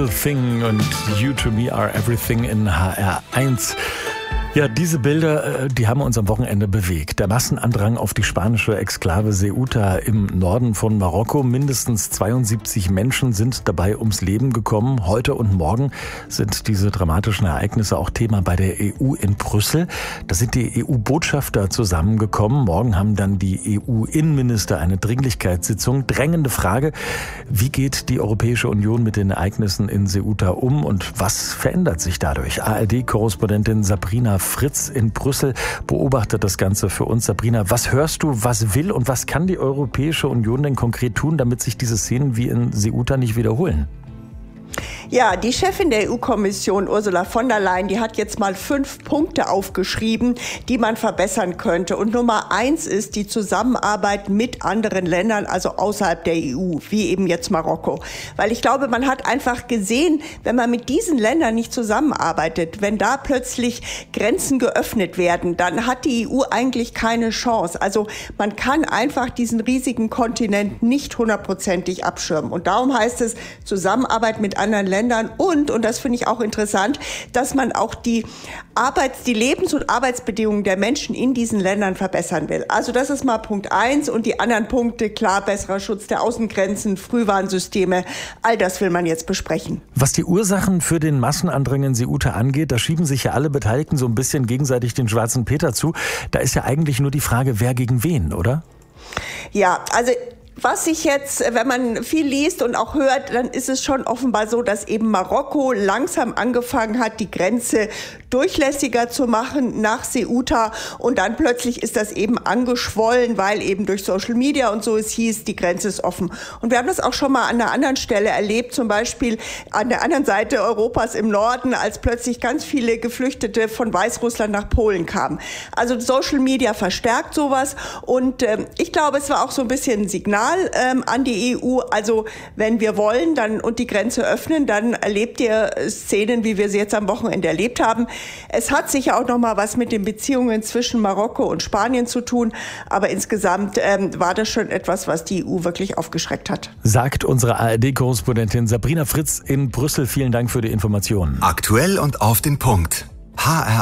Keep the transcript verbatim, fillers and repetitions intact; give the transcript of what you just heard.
Little Thing und You to Me Are Everything in H R eins. Ja, diese Bilder, die haben uns am Wochenende bewegt. Der Massenandrang auf die spanische Exklave Ceuta im Norden von Marokko. Mindestens zweiundsiebzig Menschen sind dabei ums Leben gekommen. Heute und morgen sind diese dramatischen Ereignisse auch Thema bei der E U in Brüssel. Da sind die E U-Botschafter zusammengekommen. Morgen haben dann die E U-Innenminister eine Dringlichkeitssitzung. Drängende Frage, wie geht die Europäische Union mit den Ereignissen in Ceuta um und was verändert sich dadurch? A R D-Korrespondentin Sabrina Fritz in Brüssel beobachtet das Ganze für uns. Sabrina, was hörst du, was will und was kann die Europäische Union denn konkret tun, damit sich diese Szenen wie in Ceuta nicht wiederholen? Ja, die Chefin der E U-Kommission, Ursula von der Leyen, die hat jetzt mal fünf Punkte aufgeschrieben, die man verbessern könnte. Und Nummer eins ist die Zusammenarbeit mit anderen Ländern, also außerhalb der E U, wie eben jetzt Marokko. Weil ich glaube, man hat einfach gesehen, wenn man mit diesen Ländern nicht zusammenarbeitet, wenn da plötzlich Grenzen geöffnet werden, dann hat die E U eigentlich keine Chance. Also man kann einfach diesen riesigen Kontinent nicht hundertprozentig abschirmen. Und darum heißt es, Zusammenarbeit mit anderen Ländern und, und das finde ich auch interessant, dass man auch die Arbeits-, die Lebens- und Arbeitsbedingungen der Menschen in diesen Ländern verbessern will. Also das ist mal Punkt eins und die anderen Punkte, klar, besserer Schutz der Außengrenzen, Frühwarnsysteme, all das will man jetzt besprechen. Was die Ursachen für den Massenandrang in Ceuta angeht, da schieben sich ja alle Beteiligten so ein bisschen gegenseitig den schwarzen Peter zu. Da ist ja eigentlich nur die Frage, wer gegen wen, oder? Ja, also was sich jetzt, wenn man viel liest und auch hört, dann ist es schon offenbar so, dass eben Marokko langsam angefangen hat, die Grenze durchlässiger zu machen nach Ceuta und dann plötzlich ist das eben angeschwollen, weil eben durch Social Media und so es hieß, die Grenze ist offen. Und wir haben das auch schon mal an einer anderen Stelle erlebt, zum Beispiel an der anderen Seite Europas im Norden, als plötzlich ganz viele Geflüchtete von Weißrussland nach Polen kamen. Also Social Media verstärkt sowas und äh, ich glaube, es war auch so ein bisschen ein Signal ähm, an die E U, also wenn wir wollen dann und die Grenze öffnen, dann erlebt ihr Szenen, wie wir sie jetzt am Wochenende erlebt haben. Es hat sicher auch noch mal was mit den Beziehungen zwischen Marokko und Spanien zu tun, aber insgesamt ähm, war das schon etwas, was die E U wirklich aufgeschreckt hat. Sagt unsere A R D-Korrespondentin Sabrina Fritz in Brüssel. Vielen Dank für die Informationen. Aktuell und auf den Punkt. H R